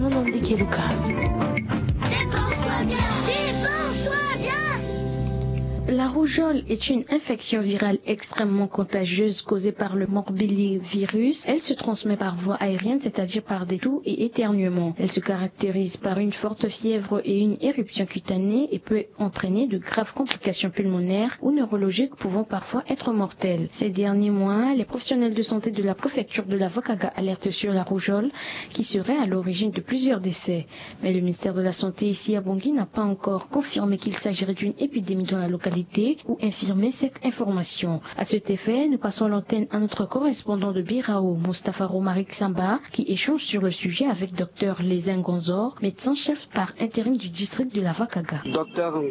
Nononde Keluka. La rougeole est une infection virale extrêmement contagieuse causée par le morbillivirus. Elle se transmet par voie aérienne, c'est-à-dire par des toux et éternuements. Elle se caractérise par une forte fièvre et une éruption cutanée et peut entraîner de graves complications pulmonaires ou neurologiques pouvant parfois être mortelles. Ces derniers mois, les professionnels de santé de la préfecture de la Vokaga alertent sur la rougeole qui serait à l'origine de plusieurs décès. Mais le ministère de la Santé ici à Bangui n'a pas encore confirmé qu'il s'agirait d'une épidémie dans la localité ou infirmer cette information. À cet effet, nous passons l'antenne à notre correspondant de Birao, Mustafa Romaric Samba, qui échange sur le sujet avec Dr Lezen Gonzor, médecin-chef par intérim du district de la Vokaga. Docteur